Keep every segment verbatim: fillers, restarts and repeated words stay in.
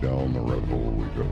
down the rabbit hole we go.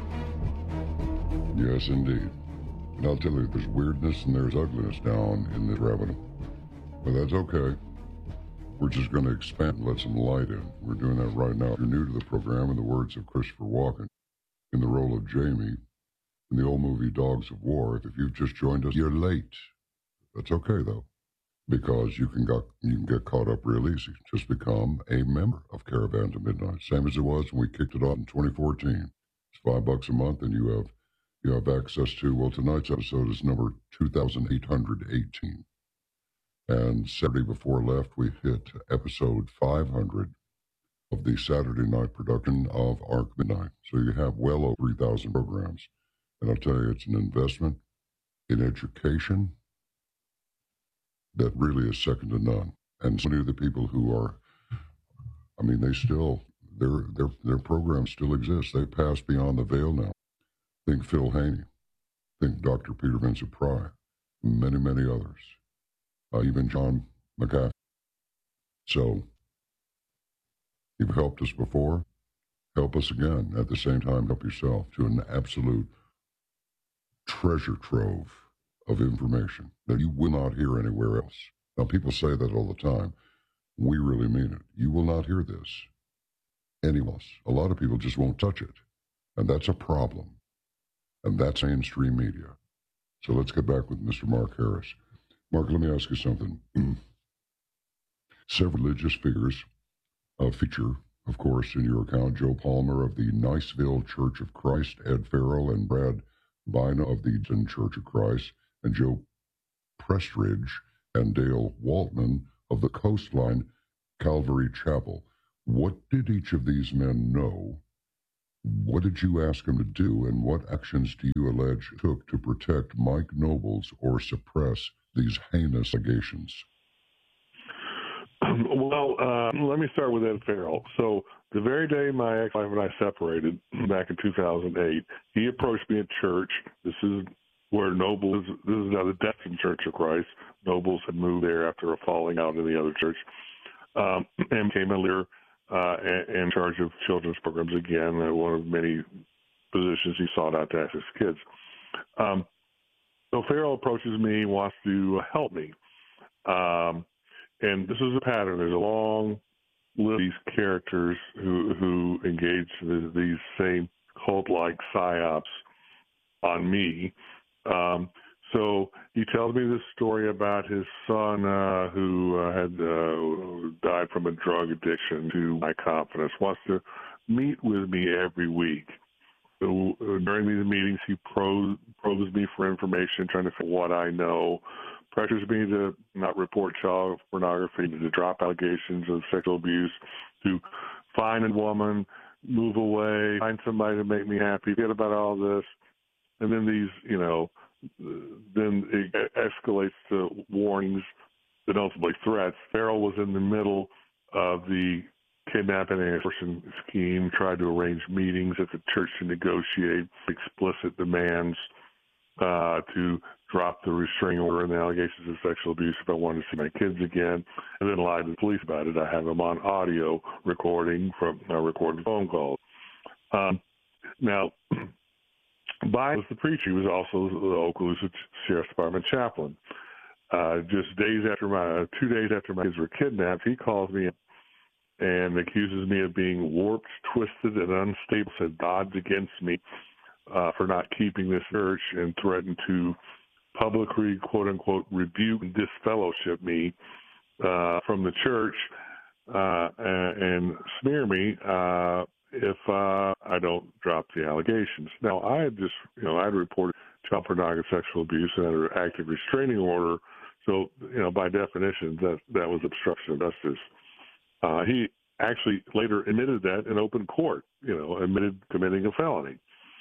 Yes, indeed. And I'll tell you, there's weirdness and there's ugliness down in the rabbit hole. But that's okay. We're just going to expand and let some light in. We're doing that right now. If you're new to the program, in the words of Christopher Walken, in the role of Jamie, in the old movie Dogs of War, if you've just joined us, you're late. That's okay, though, because you can, got, you can get caught up real easy. Just become a member of Caravan to Midnight, same as it was when we kicked it off in twenty fourteen. It's five bucks a month, and you have you have access to, well, tonight's episode is number two thousand eight hundred eighteen. And Saturday before left, we hit episode five hundred of the Saturday night production of Arc Midnight. So you have well over three thousand programs. And I'll tell you, it's an investment in education that really is second to none. And so many of the people who are, I mean, they still, their their their programs still exist. They pass beyond the veil now. Think Phil Haney. Think Doctor Peter Vincent Pry. Many, many others. Uh, even John McAfee. So, you've helped us before. Help us again. At the same time, help yourself to an absolute treasure trove of information that you will not hear anywhere else. Now, people say that all the time. We really mean it. You will not hear this anywhere else. A lot of people just won't touch it. And that's a problem. And that's mainstream media. So let's get back with Mister Mark Harris. Mark, let me ask you something. Several religious figures uh, feature, of course, in your account, Joe Palmer of the Niceville Church of Christ, Ed Farrell and Brad Bina of the Eaton Church of Christ, and Joe Prestridge and Dale Waltman of the Coastline Calvary Chapel. What did each of these men know? What did you ask them to do, and what actions do you allege took to protect Mike Nobles or suppress these heinous allegations? Well, uh, let me start with Ed Farrell. So the very day my ex-wife and I separated back in two thousand eight, he approached me at church. This is where Nobles, this is now the Destin Church of Christ. Nobles had moved there after a falling out in the other church, um, and became a leader uh, and in charge of children's programs again, uh, one of many positions he sought out to ask his kids. Um, so Farrell approaches me, wants to help me. Um, and this is a pattern. There's a long list of these characters who, who engage in these same cult-like psyops on me. Um, so he tells me this story about his son uh, who uh, had uh, died from a drug addiction to my confidence, wants to meet with me every week. So uh, during these meetings, he probes, probes me for information, trying to figure out what I know, pressures me to not report child pornography, to drop allegations of sexual abuse, to find a woman, move away, find somebody to make me happy, forget about all this. And then these, you know, then it escalates to warnings, then ultimately threats. Farrell was in the middle of the kidnapping and extortion scheme, tried to arrange meetings at the church to negotiate explicit demands uh, to drop the restraining order and the allegations of sexual abuse if I wanted to see my kids again, and then lied to the police about it. I have them on audio recording from uh, recorded phone calls. Um, now, Biden was the preacher. He was also the Okaloosa Sheriff's Department chaplain. Uh, just days after my, two days after my kids were kidnapped, he calls me and accuses me of being warped, twisted, and unstable, said odds against me uh, for not keeping this church, and threatened to publicly, quote-unquote, rebuke and disfellowship me uh, from the church uh, and, and smear me uh, if uh, I don't drop the allegations. Now, I had just, you know, I had reported child pornography, sexual abuse, and under active restraining order. So, you know, by definition, that that was obstruction of justice. Uh, he actually later admitted that in open court, you know, admitted committing a felony.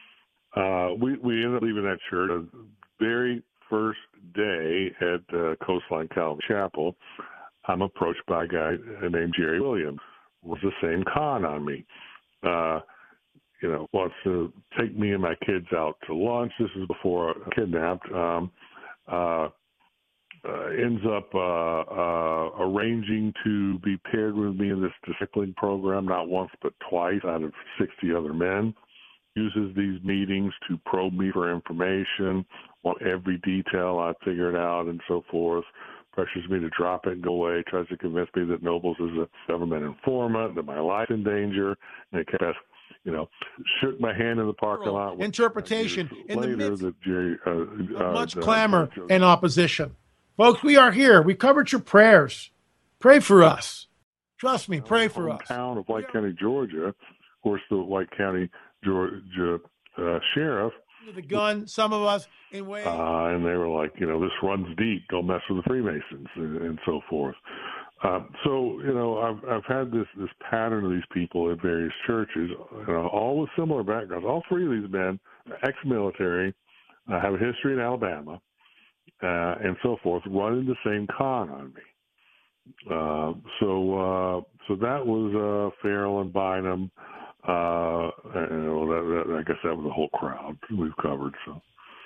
Uh, we, we ended up leaving that church the very first day at uh, Coastline Calvary Chapel. I'm approached by a guy named Jerry Williams, who was the same con on me. Uh, you know, wants to take me and my kids out to lunch. This is before I was kidnapped. Um, uh, uh, ends up uh, uh, arranging to be paired with me in this discipline program, not once but twice out of sixty other men. Uses these meetings to probe me for information, want every detail I figured out, and so forth. Pressures me to drop it and go away. Tries to convince me that Nobles is a government informant, that my life's in danger, and it kept, you know, shook my hand in the parking lot. Interpretation in the midst that Jerry, uh, of uh, much uh, clamor uh, and opposition. Folks, we are here. We covered your prayers. Pray for us. Trust me, pray for us. Hometown of White County, Georgia. Of course, the White County, Georgia uh, sheriff. The gun, some of us, in ways. Uh, and they were like, you know, this runs deep. Don't mess with the Freemasons, and, and so forth. Uh, so, you know, I've I've had this this pattern of these people at various churches, you know, all with similar backgrounds. All three of these men, ex-military, uh, have a history in Alabama, uh, and so forth, running the same con on me. Uh, so, uh, so that was uh, Farrell and Bynum. Uh, and, well, that, that, I guess that was the whole crowd we've covered. So,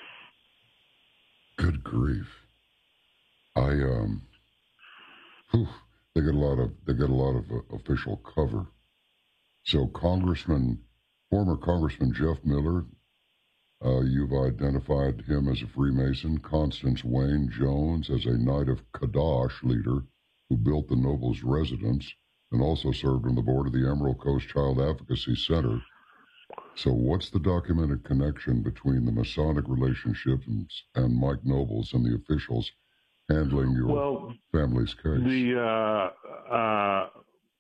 good grief! I um, whew, they get a lot of they get a lot of uh, official cover. So, Congressman, former Congressman Jeff Miller, uh, you've identified him as a Freemason. Constance Wayne Jones as a Knight of Kadash leader who built the Nobles residence and also served on the board of the Emerald Coast Child Advocacy Center. So what's the documented connection between the Masonic relationships and Mike Nobles and the officials handling your well, family's case? The uh, uh,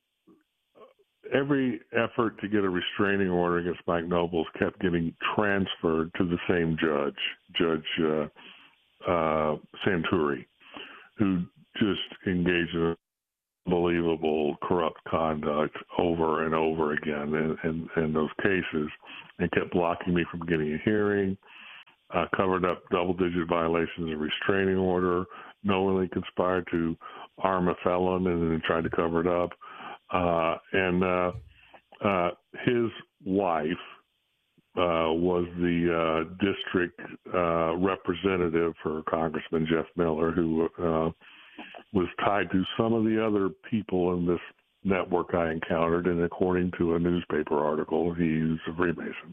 every effort to get a restraining order against Mike Nobles kept getting transferred to the same judge, Judge uh, uh, Santuri, who just engaged in unbelievable corrupt conduct over and over again in, in, in those cases, and kept blocking me from getting a hearing, uh, covered up double-digit violations of restraining order, knowingly conspired to arm a felon and then tried to cover it up. Uh, and uh, uh, his wife uh, was the uh, district uh, representative for Congressman Jeff Miller, who uh, was tied to some of the other people in this network I encountered, and according to a newspaper article, he's a Freemason.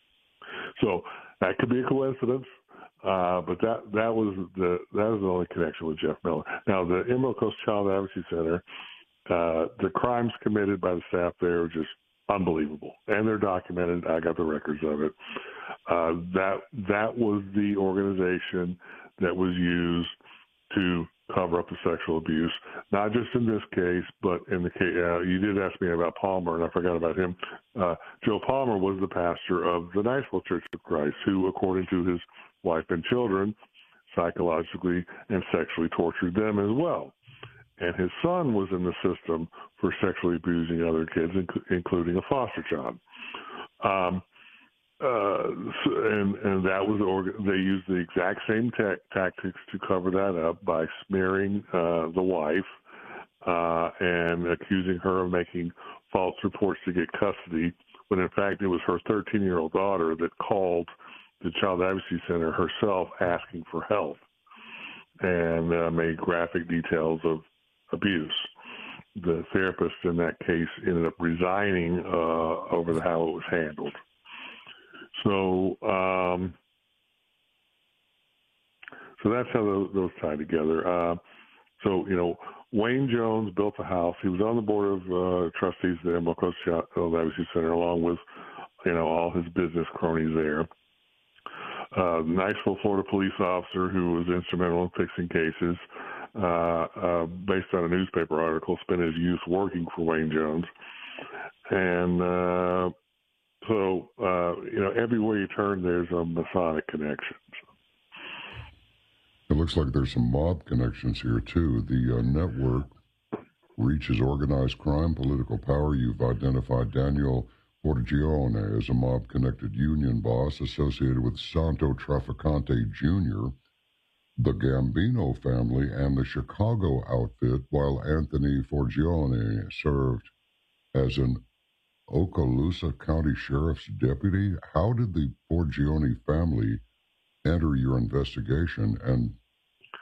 So that could be a coincidence, uh, but that that was the that was the only connection with Jeff Miller. Now, the Emerald Coast Child Advocacy Center, uh, the crimes committed by the staff there are just unbelievable, and they're documented. I got the records of it. Uh, that that was the organization that was used to cover up the sexual abuse, not just in this case, but in the case, uh, you did ask me about Palmer, and I forgot about him. Uh, Joe Palmer was the pastor of the Niceville Church of Christ, who, according to his wife and children, psychologically and sexually tortured them as well. And his son was in the system for sexually abusing other kids, inc- including a foster child. Um, Uh, so, and and that was the organ- they used the exact same ta- tactics to cover that up by smearing uh, the wife uh, and accusing her of making false reports to get custody, when in fact it was her thirteen-year-old daughter that called the Child Advocacy Center herself asking for help and uh, made graphic details of abuse. The therapist in that case ended up resigning uh, over the, how it was handled. So, um, so that's how those, those tie together. Uh, so, you know, Wayne Jones built a house. He was on the board of uh, trustees at the Emerald Coast Child Advocacy Center, along with, you know, all his business cronies there. Uh, Niceville, Florida police officer who was instrumental in fixing cases, uh, uh, based on a newspaper article, spent his youth working for Wayne Jones. And, uh, So, uh, you know, everywhere you turn, there's a Masonic connection. It looks like there's some mob connections here, too. The uh, network reaches organized crime, political power. You've identified Daniel Forgione as a mob-connected union boss associated with Santo Traficante Junior, the Gambino family, and the Chicago outfit, while Anthony Forgione served as an Okaloosa County Sheriff's deputy. How did the Forgione family enter your investigation, and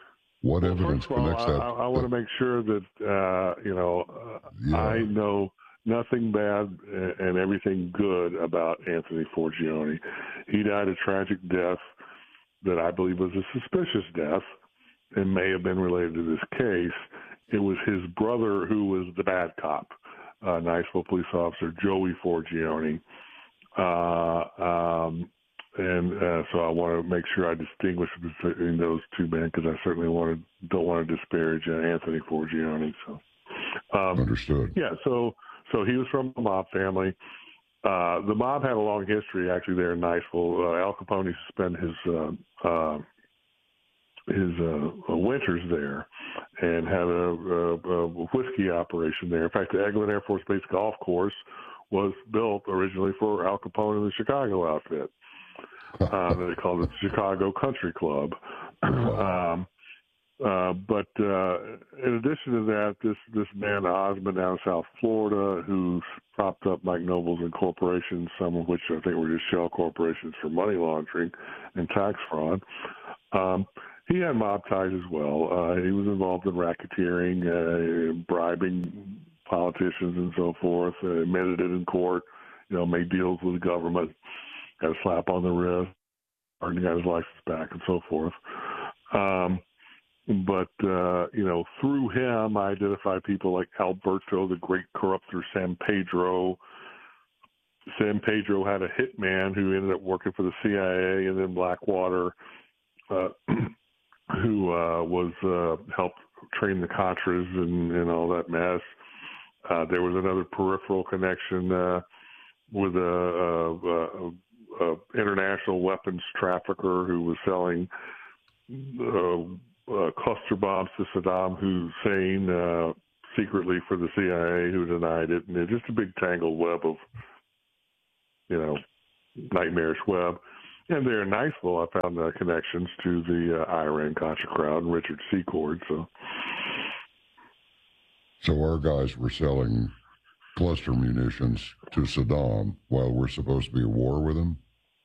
What well, evidence first of all, connects that? I, I want to make sure that uh, you know uh, Yeah. I know nothing bad and everything good about Anthony Forgione. He died a tragic death that I believe was a suspicious death and may have been related to this case. It was his brother who was the bad cop, uh, Niceville police officer Joey Forgione. Uh, um, and uh, so I want to make sure I distinguish between those two men because I certainly want to, don't want to disparage uh, Anthony Forgione. So, um, Understood. Yeah, so so he was from a mob family. Uh, the mob had a long history actually there in Niceville. Uh, Al Capone used to spend his uh, uh, his uh, winters there and had a, a, a whiskey operation there. In fact, the Eglin Air Force Base golf course was built originally for Al Capone and the Chicago outfit. Uh, they called it the Chicago Country Club. um, uh, but uh, in addition to that, this this man Osmond down in South Florida, who's propped up Mike Nobles and corporations, some of which I think were just shell corporations for money laundering and tax fraud. Um, he had mob ties as well. Uh, he was involved in racketeering, uh, bribing politicians and so forth. Uh, admitted it in court. You know, made deals with the government. Got a slap on the wrist, or got his license back, and so forth. Um, but, uh, you know, through him, I identified people like Alberto, the great corrupter, San Pedro. San Pedro had a hitman who ended up working for the C I A, and then Blackwater, uh, who uh, was uh, helped train the Contras and, and all that mess. Uh, there was another peripheral connection uh, with a, a, a Uh, international weapons trafficker who was selling uh, uh, cluster bombs to Saddam Hussein uh, secretly for the C I A, who denied it. And it's just a big tangled web of, you know, nightmarish web. And there in Niceville, I found uh, connections to the uh, Iran-Contra crowd and Richard Secord. So, so our guys were selling cluster munitions to Saddam while we're supposed to be at war with him?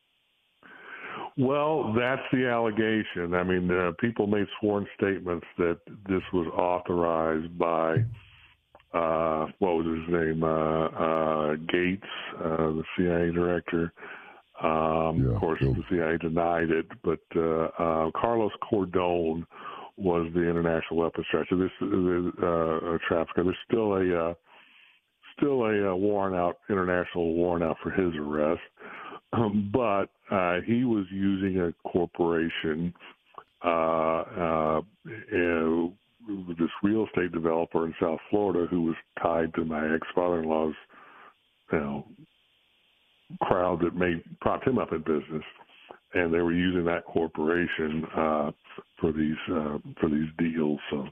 Well, that's the allegation. I mean, uh, people made sworn statements that this was authorized by, uh, what was his name, uh, uh, Gates, uh, the C I A director. Um, Yeah, of course, cool. the C I A denied it, but uh, uh, Carlos Cordon was the international weapons trafficker. This uh, trafficker. There's still a uh, still a uh, warrant out, international warrant out for his arrest. Um, but uh, he was using a corporation, uh, uh, uh, this real estate developer in South Florida who was tied to my ex-father-in-law's, you know, crowd that made propped him up in business, and they were using that corporation uh, for these uh, for these deals. So,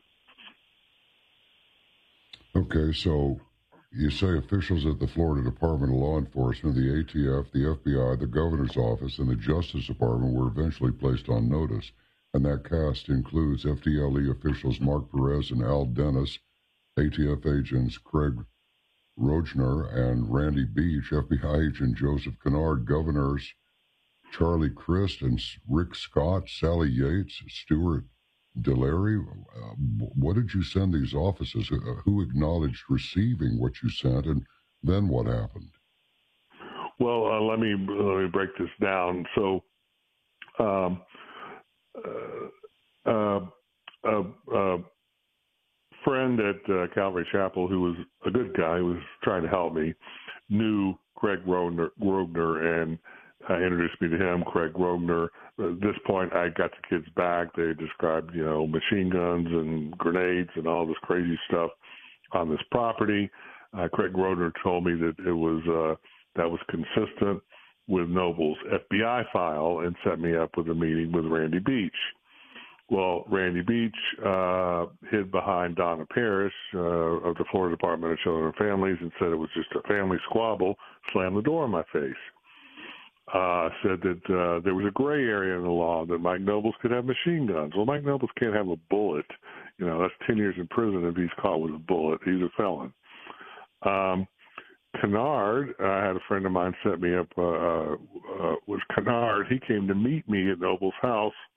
okay, so. You say officials at the Florida Department of Law Enforcement, the A T F, the F B I, the Governor's Office, and the Justice Department were eventually placed on notice, and that cast includes F D L E officials Mark Perez and Al Dennis, A T F agents Craig Rochner and Randy Beach, F B I agent Joseph Kennard, governors Charlie Crist and Rick Scott, Sally Yates, Stuart Delary. Uh, what did you send these offices? Uh, who acknowledged receiving what you sent, and then what happened? Well, uh, let me let me break this down. So, um, uh, uh, uh, uh, friend at uh, Calvary Chapel, who was a good guy, who was trying to help me, knew Craig Rogner, Rogner and uh, introduced me to him. Craig Rogner. At this point, I got the kids back. They described, you know, machine guns and grenades and all this crazy stuff on this property. Uh, Craig Rogner told me that it was uh, that was consistent with Noble's F B I file and set me up with a meeting with Randy Beach. Well, Randy Beach uh, hid behind Donna Parrish uh, of the Florida Department of Children and Families and said it was just a family squabble, slammed the door in my face. Uh, said that uh, there was a gray area in the law that Mike Nobles could have machine guns. Well, Mike Nobles can't have a bullet. You know, that's ten years in prison if he's caught with a bullet. He's a felon. Um, Kennard, I had a friend of mine set me up uh, uh, with Kennard. He came to meet me at Noble's house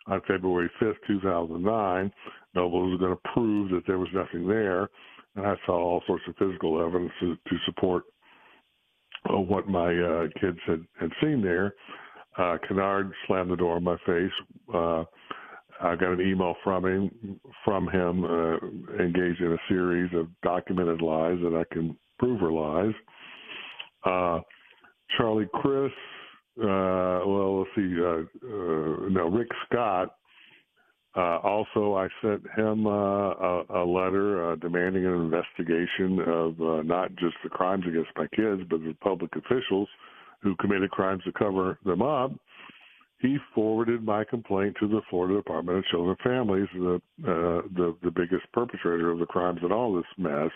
on February fifth, two thousand nine. Noble was going to prove that there was nothing there, and I saw all sorts of physical evidence to, to support uh, what my uh, kids had, had seen there. Uh, Kennard slammed the door in my face. Uh, I got an email from him, from him uh, engaged in a series of documented lies that I can prove are lies. Uh, Charlie Chris, uh, well, let's see, uh, uh, no, Rick Scott. Uh, also, I sent him uh, a, a letter uh, demanding an investigation of uh, not just the crimes against my kids, but the public officials who committed crimes to cover them up. He forwarded my complaint to the Florida Department of Children and Families, the, uh, the the biggest perpetrator of the crimes in all this mess.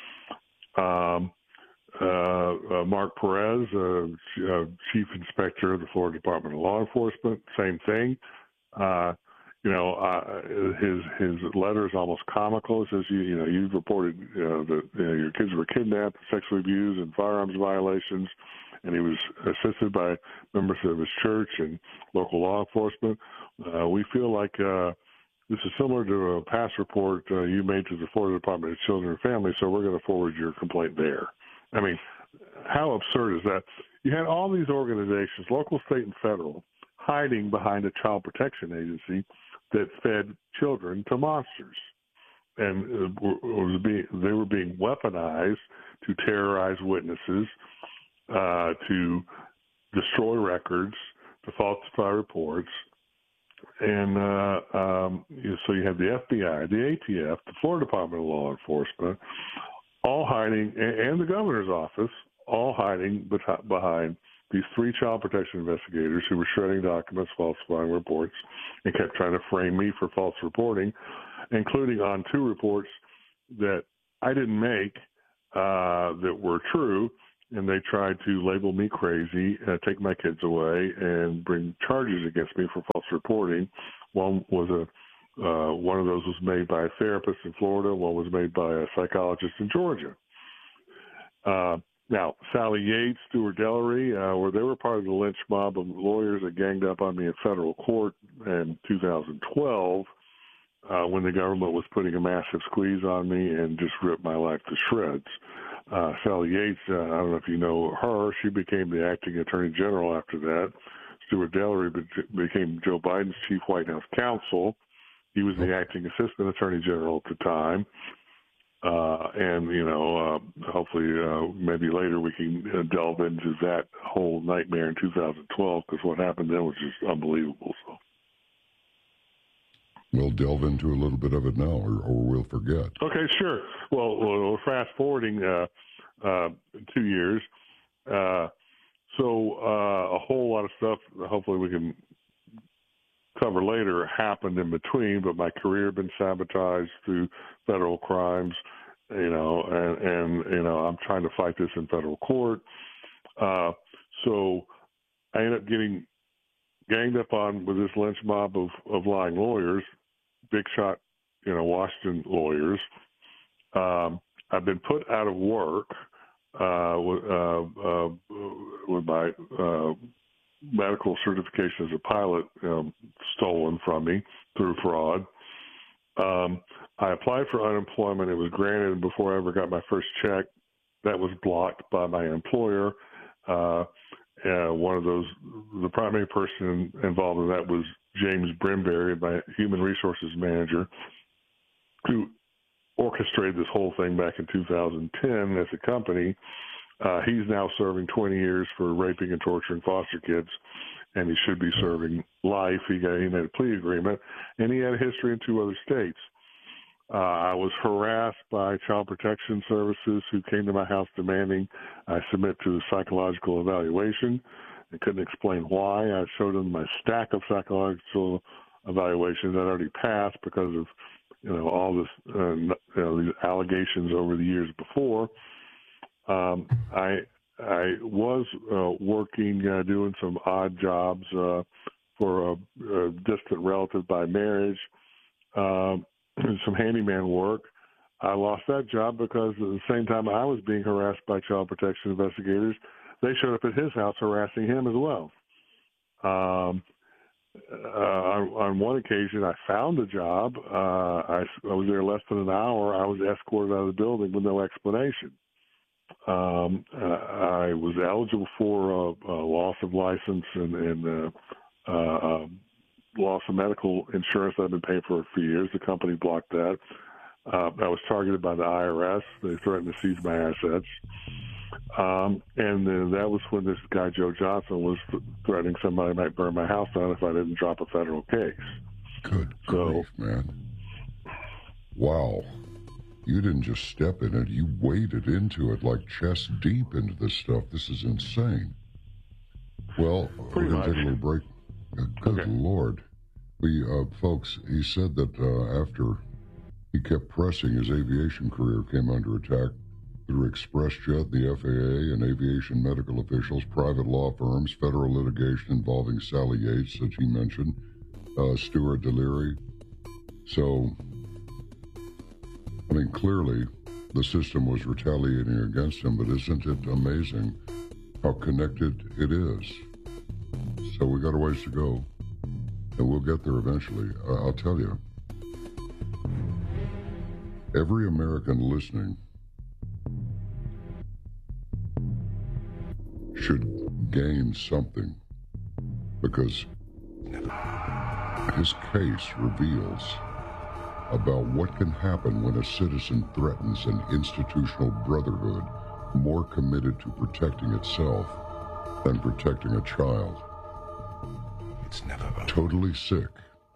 Um, uh, uh, Mark Perez, uh, uh, Chief Inspector of the Florida Department of Law Enforcement, same thing. Uh, you know, uh, his his letter is almost comical. It says, you, you know, you've reported you know, that you know, your kids were kidnapped, sexually abused, and firearms violations. And he was assisted by members of his church and local law enforcement. Uh, we feel like uh, this is similar to a past report uh, you made to the Florida Department of Children and Families, so we're going to forward your complaint there. I mean, how absurd is that? You had all these organizations, local, state, and federal, hiding behind a child protection agency that fed children to monsters. And it was being, they were being weaponized to terrorize witnesses, Uh, to destroy records, to falsify reports. And uh, um, so you have the F B I, the A T F, the Florida Department of Law Enforcement, all hiding, and the governor's office, all hiding behind these three child protection investigators who were shredding documents, falsifying reports, and kept trying to frame me for false reporting, including on two reports that I didn't make uh, that were true. And they tried to label me crazy, uh, take my kids away, and bring charges against me for false reporting. One was a uh, one of those was made by a therapist in Florida. One was made by a psychologist in Georgia. Uh, now, Sally Yates, Stuart Dellery, uh, where they were part of the lynch mob of lawyers that ganged up on me in federal court in two thousand twelve, uh, when the government was putting a massive squeeze on me and just ripped my life to shreds. Uh, Sally Yates, uh, I don't know if you know her, she became the acting attorney general after that. Stuart Dellery be- became Joe Biden's chief White House counsel. He was the acting assistant attorney general at the time. Uh, and, you know, uh, hopefully uh, maybe later we can uh, delve into that whole nightmare in two thousand twelve, because what happened then was just unbelievable. So. We'll delve into a little bit of it now, or, or we'll forget. Okay, sure. Well, we're fast forwarding uh, uh, two years. Uh, so uh, a whole lot of stuff, hopefully we can cover later, happened in between, but my career had been sabotaged through federal crimes, you know, and, and you know, I'm trying to fight this in federal court. Uh, so I ended up getting ganged up on with this lynch mob of, of lying lawyers, big shot, you know, Washington lawyers. Um, I've been put out of work uh, with, uh, uh, with my uh, medical certification as a pilot um, stolen from me through fraud. Um, I applied for unemployment. It was granted before I ever got my first check. That was blocked by my employer. Uh, Uh, one of those, the primary person involved in that was James Brimberry, my human resources manager, who orchestrated this whole thing back in two thousand ten as a company. Uh, he's now serving twenty years for raping and torturing foster kids, and he should be serving life. He got he made a plea agreement, and he had a history in two other states. Uh, I was harassed by Child Protection Services who came to my house demanding I submit to a psychological evaluation. I couldn't explain why. I showed them my stack of psychological evaluations I'd already passed because of, you know, all this, uh, you know, these allegations over the years before. Um, I I was uh, working, uh, doing some odd jobs uh, for a, a distant relative by marriage. Um, some handyman work. I lost that job because at the same time I was being harassed by child protection investigators, they showed up at his house harassing him as well. Um, uh, on, on one occasion, I found a job. Uh, I, I was there less than an hour. I was escorted out of the building with no explanation. Um, uh, I was eligible for a, a loss of license and, and uh, uh, um, loss of medical insurance that I've been paying for for years. The company blocked that. Uh, I was targeted by the I R S. They threatened to seize my assets. Um, and then that was when this guy, Joe Johnson, was th- threatening somebody might burn my house down if I didn't drop a federal case. Good so, grief, man. Wow. You didn't just step in it. You waded into it like chest deep into this stuff. This is insane. Well, Pretty we're going to much. take a little break. Uh, Good Okay. Lord. We, uh, folks, he said that uh, after he kept pressing, his aviation career came under attack through ExpressJet, the F A A, and aviation medical officials, private law firms, federal litigation involving Sally Yates, as he mentioned, uh, Stuart Deliri. So, I mean, clearly the system was retaliating against him, but isn't it amazing how connected it is? So we got a ways to go, and we'll get there eventually. Uh, I'll tell you, every American listening should gain something, because his case reveals about what can happen when a citizen threatens an institutional brotherhood more committed to protecting itself than protecting a child. It's never over. Totally sick.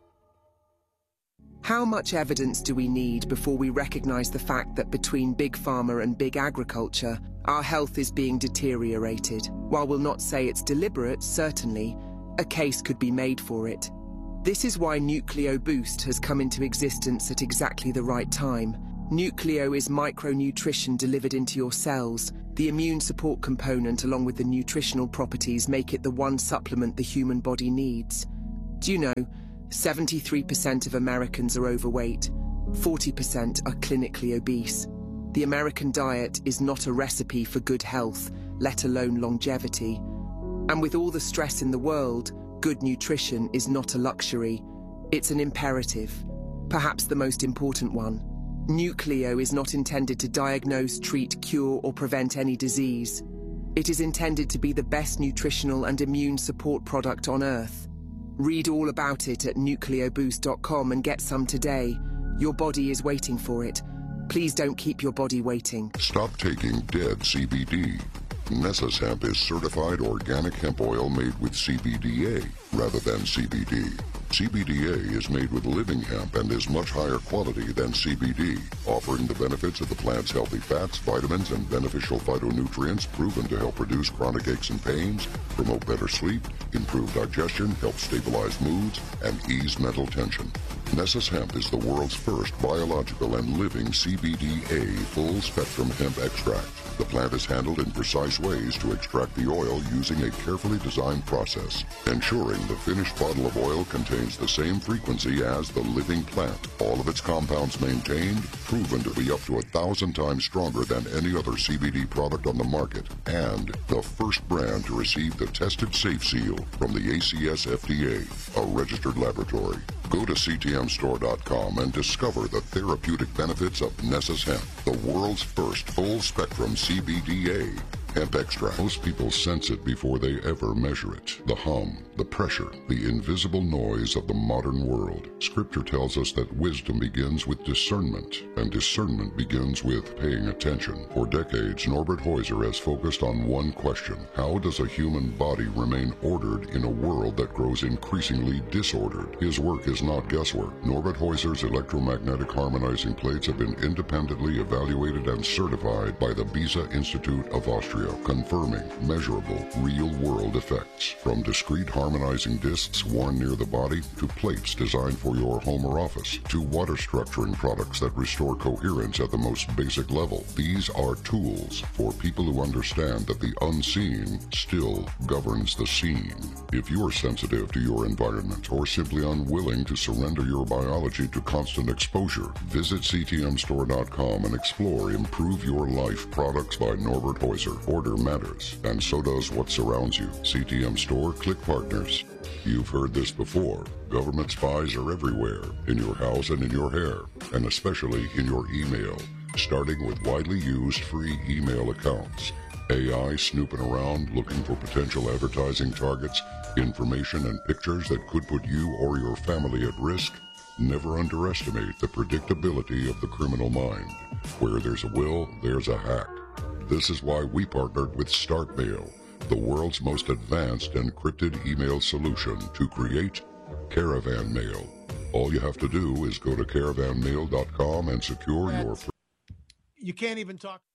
How much evidence do we need before we recognize the fact that between Big Pharma and Big Agriculture, our health is being deteriorated? While we'll not say it's deliberate, certainly, a case could be made for it. This is why Nucleo Boost has come into existence at exactly the right time. Nucleo is micronutrition delivered into your cells. The immune support component along with the nutritional properties make it the one supplement the human body needs. Do you know, seventy-three percent of Americans are overweight, forty percent are clinically obese. The American diet is not a recipe for good health, let alone longevity. And with all the stress in the world, good nutrition is not a luxury, it's an imperative, perhaps the most important one. Nucleo is not intended to diagnose, treat, cure, or prevent any disease. It is intended to be the best nutritional and immune support product on Earth. Read all about it at nucleo boost dot com and get some today. Your body is waiting for it. Please don't keep your body waiting. Stop taking dead C B D. Nessus Hemp is certified organic hemp oil made with C B D A rather than C B D. C B D A is made with living hemp and is much higher quality than C B D, offering the benefits of the plant's healthy fats, vitamins, and beneficial phytonutrients proven to help reduce chronic aches and pains, promote better sleep, improve digestion, help stabilize moods, and ease mental tension. Nessus Hemp is the world's first biological and living C B D A full-spectrum hemp extract. The plant is handled in precise ways to extract the oil using a carefully designed process, ensuring the finished bottle of oil contains the same frequency as the living plant. All of its compounds maintained, proven to be up to a thousand times stronger than any other C B D product on the market, and the first brand to receive the tested safe seal from the A C S F D A, a registered laboratory. Go to C T M store dot com and discover the therapeutic benefits of Nessus Hemp, the world's first full-spectrum C B D A hemp extract. Most people sense it before they ever measure it. The hum, the pressure, the invisible noise of the modern world. Scripture tells us that wisdom begins with discernment, and discernment begins with paying attention. For decades, Norbert Heuser has focused on one question: how does a human body remain ordered in a world that grows increasingly disordered? His work is not guesswork. Norbert Heuser's electromagnetic harmonizing plates have been independently evaluated and certified by the Beza Institute of Austria, confirming measurable, real-world effects. From discrete harmonizing discs worn near the body, to plates designed for your home or office, to water structuring products that restore coherence at the most basic level. These are tools for people who understand that the unseen still governs the seen. If you're sensitive to your environment or simply unwilling to surrender your biology to constant exposure, visit C T M store dot com and explore Improve Your Life products by Norbert Heuser. order matters, and so does what surrounds you. C T M Store Click Partners. You've heard this before. Government spies are everywhere, in your house and in your hair, and especially in your email, starting with widely used free email accounts. A I snooping around looking for potential advertising targets, information and pictures that could put you or your family at risk. Never underestimate the predictability of the criminal mind. Where there's a will, there's a hack. This is why we partnered with StartMail, the world's most advanced encrypted email solution to create Caravan Mail. All you have to do is go to caravan mail dot com and secure That's, your... you can't even talk.